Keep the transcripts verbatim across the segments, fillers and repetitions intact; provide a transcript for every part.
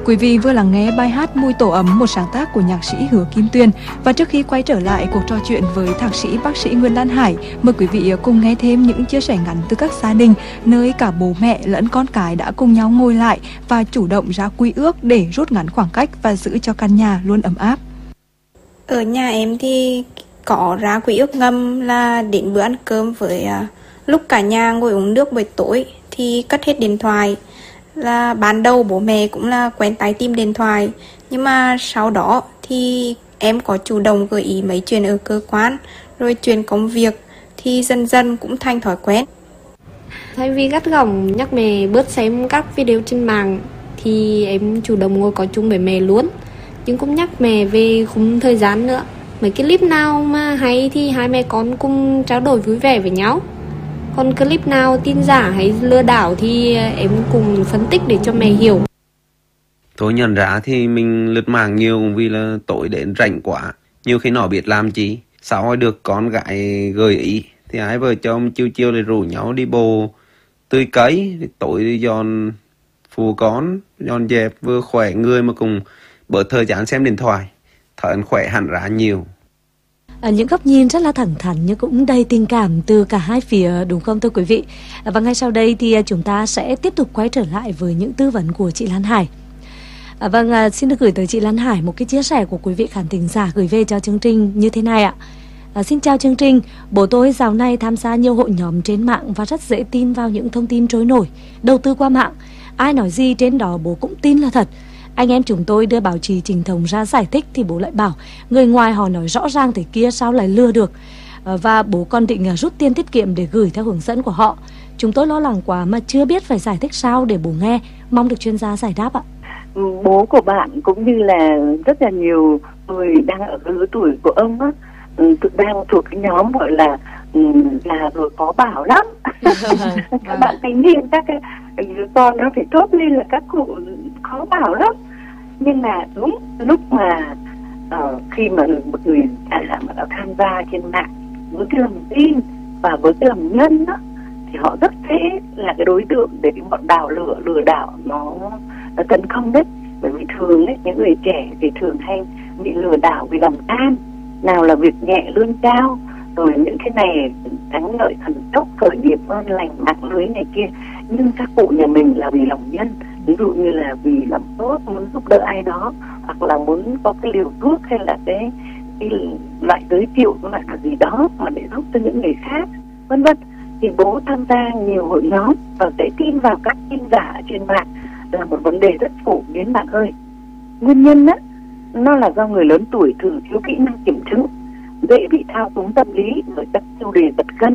Quý vị vừa lắng nghe bài hát Mùi Tổ ấm, một sáng tác của nhạc sĩ Hứa Kim Tuyền. Và trước khi quay trở lại cuộc trò chuyện với thạc sĩ bác sĩ Nguyễn Lan Hải, mời quý vị cùng nghe thêm những chia sẻ ngắn từ các gia đình nơi cả bố mẹ lẫn con cái đã cùng nhau ngồi lại và chủ động ra quy ước để rút ngắn khoảng cách và giữ cho căn nhà luôn ấm áp. Ở nhà em thì có ra quy ước ngầm là đến bữa ăn cơm với uh, lúc cả nhà ngồi uống nước buổi tối thì cất hết điện thoại. Là ban đầu bố mẹ cũng là quen tay tìm điện thoại, nhưng mà sau đó thì em có chủ động gợi ý mấy chuyện ở cơ quan rồi chuyện công việc thì dần dần cũng thành thói quen. Thay vì gắt gỏng nhắc mẹ bớt xem các video trên mạng thì em chủ động ngồi có chung với mẹ luôn, nhưng cũng nhắc mẹ về khung thời gian nữa. Mấy cái clip nào mà hay thì hai mẹ con cùng trao đổi vui vẻ với nhau, còn clip nào tin giả hay lừa đảo thì em cùng phân tích để cho mẹ hiểu. Tôi nhận ra thì mình lướt mạng nhiều cũng vì là tối đến rảnh quá, nhiều khi nó biết làm chi. Sau được con gái gợi ý thì hai vợ chồng chiều chiều để rủ nhau đi bộ tưới cấy, tối đi dọn phụ con, dọn dẹp vừa khỏe người mà cùng bớt thời gian xem điện thoại, thấy khỏe hẳn ra nhiều. À, những góc nhìn rất là thẳng thắn nhưng cũng đầy tình cảm từ cả hai phía, đúng không thưa quý vị? À, và ngay sau đây thì chúng ta sẽ tiếp tục quay trở lại với những tư vấn của chị Lan Hải. À, vâng, à, xin được gửi tới chị Lan Hải một cái chia sẻ của quý vị khán thính giả gửi về cho chương trình như thế này ạ. À, xin chào chương trình, bố tôi dạo này tham gia nhiều hội nhóm trên mạng và rất dễ tin vào những thông tin trôi nổi, đầu tư qua mạng. Ai nói gì trên đó bố cũng tin là thật. Anh em chúng tôi đưa báo chí chính thống ra giải thích thì bố lại bảo người ngoài họ nói rõ ràng thế kia sao lại lừa được. À, và bố còn định rút tiền tiết kiệm để gửi theo hướng dẫn của họ. Chúng tôi lo lắng quá mà chưa biết phải giải thích sao để bố nghe, mong được chuyên gia giải đáp ạ. Bố của bạn cũng như là rất là nhiều người đang ở lứa tuổi của ông á, đang thuộc cái nhóm gọi là là rồi có bảo lắm. Các bạn thanh niên, các cái con nó phải tốt lên là các cụ khó bảo lắm. Nhưng mà đúng lúc mà uh, khi mà một người à, mà đã tham gia trên mạng với cái lòng tin và với cái lòng nhân đó, thì họ rất dễ là cái đối tượng để cái bọn đào lửa lừa đảo nó, nó tấn công đấy. Bởi vì thường ấy, những người trẻ thì thường hay bị lừa đảo vì lòng tham, nào là việc nhẹ lương cao, rồi những cái này thắng lợi thần tốc, khởi nghiệp ngon lành, mạng lưới này kia. Nhưng các cụ nhà mình là vì lòng nhân, ví dụ như là vì làm tốt, muốn giúp đỡ ai đó, hoặc là muốn có cái liều thuốc hay là cái, cái loại giới thiệu loại gì đó mà để giúp cho những người khác, vân vân. Thì bố tham gia nhiều hội nhóm và sẽ tin vào các tin giả trên mạng là một vấn đề rất phổ biến bạn ơi. Nguyên nhân á, nó là do người lớn tuổi thường thiếu kỹ năng kiểm chứng, dễ bị thao túng tâm lý bởi các tiêu đề giật gân.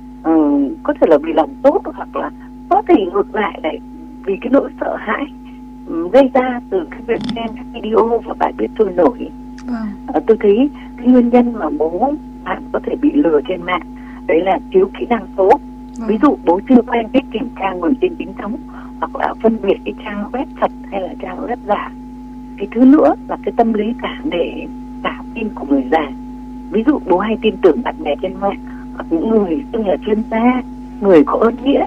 Ừ, có thể là vì lòng tốt hoặc là có thể ngược lại lại vì cái nỗi sợ hãi um, gây ra từ cái việc xem các video và bài viết trôi nổi. Wow. À, tôi thấy cái nguyên nhân mà bố bạn có thể bị lừa trên mạng đấy là thiếu kỹ năng số. Wow. Ví dụ bố chưa quen biết kiểm tra nguồn tin chính thống, hoặc là phân biệt cái trang web thật hay là trang web giả. Cái thứ nữa là cái tâm lý cả nể cả tin của người già. Ví dụ bố hay tin tưởng bạn bè trên mạng hoặc những người xưng là chuyên gia, người có ơn nghĩa.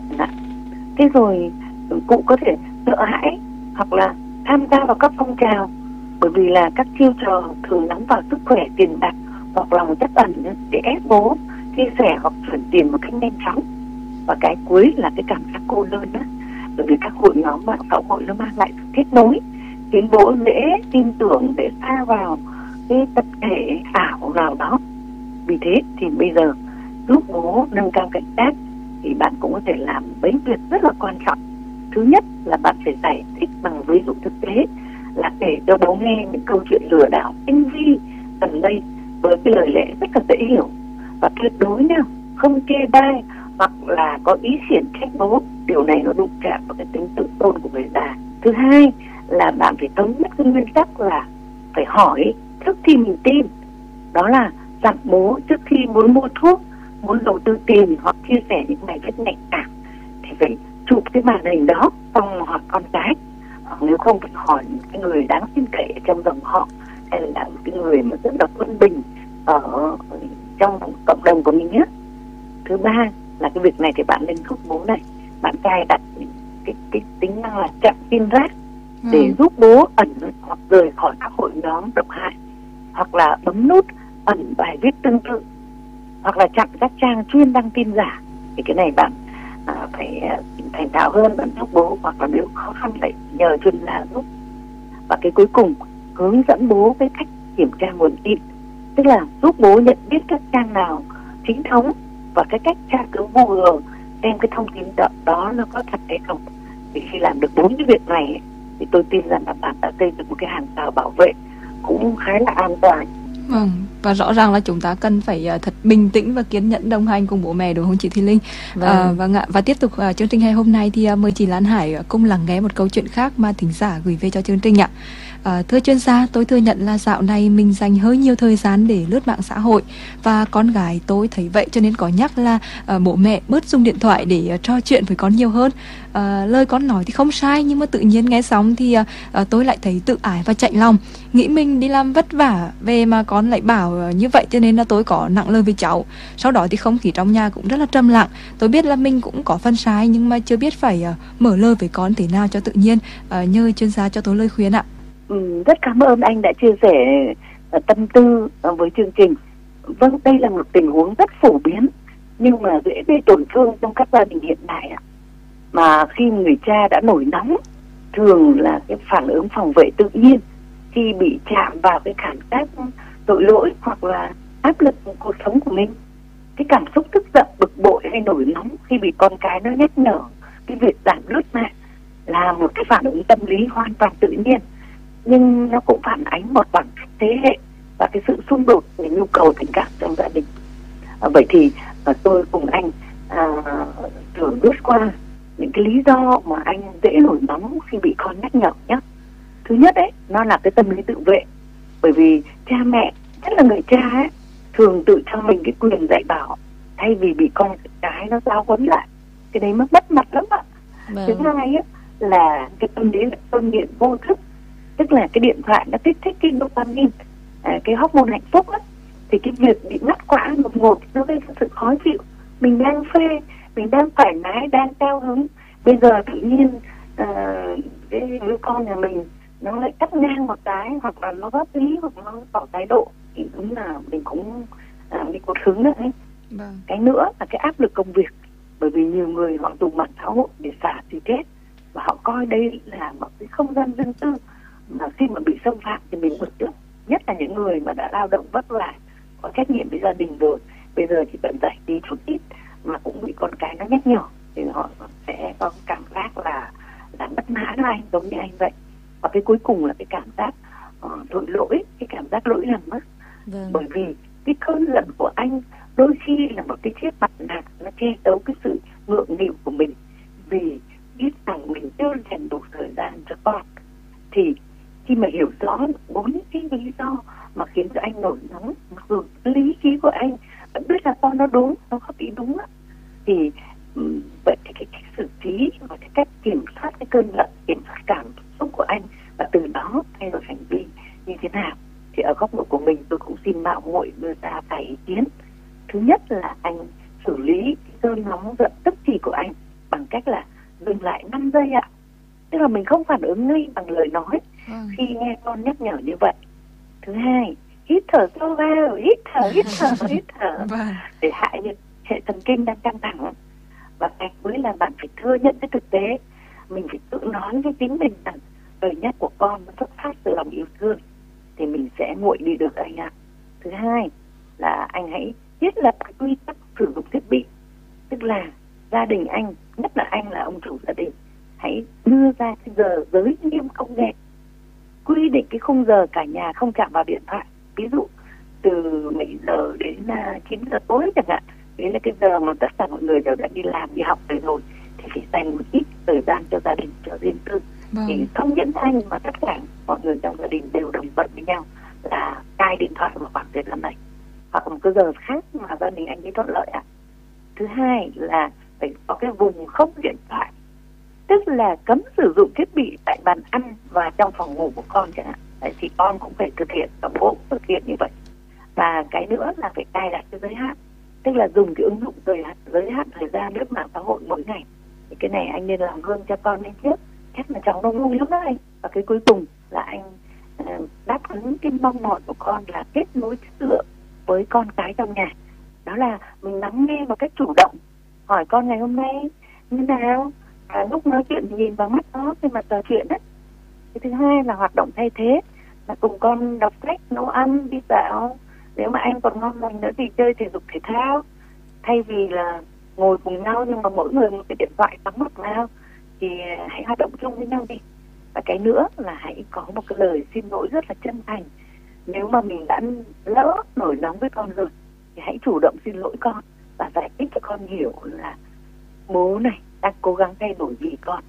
Thế rồi cụ có thể sợ hãi hoặc là tham gia vào các phong trào, bởi vì là các chiêu trò thường nắm vào sức khỏe, tiền bạc hoặc lòng trắc ẩn để ép bố chia sẻ hoặc chuyển tiền một cách nhanh chóng. Và cái cuối là cái cảm giác cô đơn đó, bởi vì các hội nhóm mạng xã hội nó mang lại sự kết nối, khiến bố dễ tin tưởng để xa vào cái tập thể ảo nào đó. Vì thế thì bây giờ giúp bố nâng cao cảnh giác thì bạn cũng có thể làm mấy việc rất là quan trọng. Thứ nhất là bạn phải giải thích bằng ví dụ thực tế, là kể cho bố nghe những câu chuyện lừa đảo tinh vi gần đây với cái lời lẽ rất là dễ hiểu, và tuyệt đối nha không chê bai hoặc là có ý khiển trách bố. Điều này nó đụng chạm vào cái tính tự tôn của người già. Thứ hai là bạn phải thống nhất cái nguyên tắc là phải hỏi trước khi mình tin. Đó là dặn bố trước khi muốn mua thuốc, muốn đầu tư tiền hoặc chia sẻ những bài viết nhạy cảm thì phải chụp cái màn hình đó xong hỏi con cái, hoặc nếu không phải hỏi cái người đáng tin cậy trong dòng họ, hay là cái người mà rất là quân bình ở trong cộng đồng của mình nhé. Thứ ba là cái việc này thì bạn nên giúp bố này, bạn cài đặt cái cái tính năng là chặn tin rác để Vâng. giúp bố ẩn hoặc rời khỏi các hội nhóm độc hại, hoặc là bấm nút ẩn bài viết tương tự, hoặc là chặn các trang chuyên đăng tin giả. Thì cái này bạn à, phải à, thành thạo hơn, bạn giúp bố, hoặc là nếu khó khăn phải nhờ chuyên gia giúp. Và cái cuối cùng, hướng dẫn bố cái cách kiểm tra nguồn tin, tức là giúp bố nhận biết các trang nào chính thống và cái cách tra cứu Google xem cái thông tin đó, đó nó có thật hay không. Thì khi làm được bốn cái việc này ấy, thì tôi tin rằng là bạn đã xây dựng một cái hàng rào bảo vệ cũng khá là an toàn. Vâng, và rõ ràng là chúng ta cần phải uh, thật bình tĩnh và kiên nhẫn đồng hành cùng bố mẹ, đúng không chị Thùy Linh? Vâng. À, vâng ạ. Và tiếp tục uh, chương trình ngày hôm nay thì uh, mời chị Lan Hải uh, cùng lắng nghe một câu chuyện khác mà thính giả gửi về cho chương trình ạ. À, thưa chuyên gia, tôi thừa nhận là dạo này mình dành hơi nhiều thời gian để lướt mạng xã hội, và con gái tôi thấy vậy cho nên có nhắc là uh, bố mẹ bớt dùng điện thoại để uh, trò chuyện với con nhiều hơn. Uh, lời con nói thì không sai, nhưng mà tự nhiên nghe xong thì uh, uh, tôi lại thấy tự ái và chạnh lòng, nghĩ mình đi làm vất vả về mà con lại bảo uh, như vậy, cho nên là tôi có nặng lời với cháu. Sau đó thì không khí trong nhà cũng rất là trầm lặng. Tôi biết là mình cũng có phần sai, nhưng mà chưa biết phải uh, mở lời với con thế nào cho tự nhiên. Uh, nhờ chuyên gia cho tôi lời khuyên ạ. Ừ, rất cảm ơn anh đã chia sẻ uh, tâm tư uh, với chương trình. Vâng, đây là một tình huống rất phổ biến nhưng mà dễ gây tổn thương trong các gia đình hiện nay ạ. Mà khi người cha đã nổi nóng, thường là cái phản ứng phòng vệ tự nhiên khi bị chạm vào cái cảm giác tội lỗi hoặc là áp lực của cuộc sống của mình. Cái cảm xúc tức giận, bực bội hay nổi nóng khi bị con cái nó nhắc nhở cái việc giảm lướt mạng là một cái phản ứng tâm lý hoàn toàn tự nhiên, nhưng nó cũng phản ánh một khoảng cách thế hệ và cái sự xung đột về nhu cầu tình cảm trong gia đình. À, vậy thì à, tôi cùng anh à, thử lướt qua những cái lý do mà anh dễ nổi nóng khi bị con nhắc nhở nhé. Thứ nhất đấy, nó là cái tâm lý tự vệ. Bởi vì cha mẹ, nhất là người cha ấy, thường tự cho mình cái quyền dạy bảo thay vì bị con cái nó giáo huấn lại. Cái đấy nó mất mặt lắm ạ. Vâng. Thứ hai ấy, là cái tâm lý là cơn nghiện vô thức. Tức là cái điện thoại nó kích thích cái dopamine, à, cái hormone hạnh phúc ấy. Thì cái việc bị ngắt quãng đột ngột nó gây ra sự khó chịu. Mình đang phê, mình đang thoải mái, đang cao hứng, bây giờ tự nhiên uh, cái đứa con nhà mình nó lại cắt ngang một cái, hoặc là nó góp ý, hoặc nó tỏ thái độ, thì đúng là mình cũng uh, bị cột hứng đấy. Vâng. Cái nữa là cái áp lực công việc. Bởi vì nhiều người họ dùng mạng xã hội để xả stress, và họ coi đây là một cái không gian riêng tư, mà khi mà bị xâm phạm thì mình bực tức. Nhất là những người mà đã lao động vất vả, có trách nhiệm với gia đình rồi, bây giờ chỉ cần giải trí chút ít mà cũng bị con cái nó nhắc nhở, thì họ sẽ có cảm giác là là bất mãn với anh, giống như anh vậy. Và cái cuối cùng là cái cảm giác uh, tội lỗi, cái cảm giác lỗi lầm á. Vâng. Bởi vì cái cơn giận của anh đôi khi là một cái chiếc mặt nạ, nó che giấu cái sự ngượng nghịu của mình, vì biết rằng mình chưa dành đủ thời gian cho con. Thì khi mà hiểu rõ bốn cái lý do mà khiến cho anh nổi nóng, mặc dù lý trí của anh vẫn biết là con nó đúng, nó có bị đúng á, thì um, vậy thì cái cách xử trí và cái cách kiểm soát cái cơn giận, kiểm soát cảm xúc của anh, và từ đó thay đổi hành vi như thế nào, thì ở góc độ của mình tôi cũng xin mạo muội đưa ra vài ý kiến. Thứ nhất là anh xử lý cái cơn nóng giận tức thì của anh bằng cách là dừng lại năm giây ạ. Tức là mình không phản ứng ngay bằng lời nói Vâng. khi nghe con nhắc nhở như vậy. Thứ hai, hít thở sâu vào, hít thở, hít thở, hít thở Vâng. để hạ nhiệt hệ thần kinh đang căng thẳng. Và cái cuối là bạn phải thừa nhận cái thực tế, mình phải tự nói với chính mình rằng lời nhắc của con nó xuất phát từ lòng yêu thương, thì mình sẽ nguội đi được anh ạ. Thứ hai là anh hãy thiết lập cái quy tắc sử dụng thiết bị, tức là gia đình anh, nhất là anh là ông chủ gia đình, hãy đưa ra cái giờ giới nghiêm công nghệ, quy định cái khung giờ cả nhà không chạm vào điện thoại. Ví dụ từ bảy giờ đến chín giờ tối chẳng hạn, đấy là cái giờ mà tất cả mọi người đều đã đi làm đi học về rồi, thì phải dành một ít thời gian cho gia đình, cho riêng tư. Vâng. Thì không những anh mà tất cả mọi người trong gia đình đều đồng thuận với nhau là cai điện thoại vào khoảng thời gian này, hoặc một cái giờ khác mà gia đình anh thấy thuận lợi ạ. Thứ hai là phải có cái vùng không điện thoại, tức là cấm sử dụng thiết bị tại bàn ăn và trong phòng ngủ của con chẳng hạn. Đấy, thì con cũng phải thực hiện, và bố cũng thực hiện như vậy. Và cái nữa là phải cài đặt cái giới hạn, tức là dùng cái ứng dụng giới hạn, giới hạn thời gian lướt mạng xã hội mỗi ngày. Thì cái này anh nên làm gương cho con lên trước, chắc là cháu nó vui lắm đó anh. Và cái cuối cùng là anh uh, đáp ứng cái mong mỏi của con là kết nối chất lượng với con cái trong nhà. Đó là mình lắng nghe một cách chủ động, hỏi con ngày hôm nay như nào, à, lúc nói chuyện nhìn vào mắt nó khi mà trò chuyện đấy. Cái thứ hai là hoạt động thay thế, là cùng con đọc sách, nấu ăn, đi dạo. Nếu mà anh còn ngon lành nữa thì chơi thể dục thể thao. Thay vì là ngồi cùng nhau nhưng mà mỗi người một cái điện thoại cắm mặt vào, thì hãy hoạt động chung với nhau đi. Và cái nữa là hãy có một cái lời xin lỗi rất là chân thành. Nếu mà mình đã lỡ nổi nóng với con rồi thì hãy chủ động xin lỗi con và giải thích cho con hiểu là bố này đang cố gắng thay đổi vì con,